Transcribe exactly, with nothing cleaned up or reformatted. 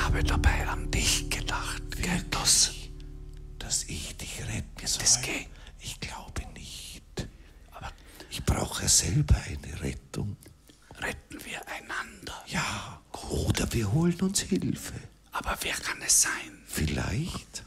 habe dabei an dich gedacht, Getos. Dass ich dich retten soll? Das geht. Ich glaube nicht. Aber ich brauche selber eine Rettung. Retten wir einander. Ja, oder wir holen uns Hilfe. Aber wer kann es sein? Vielleicht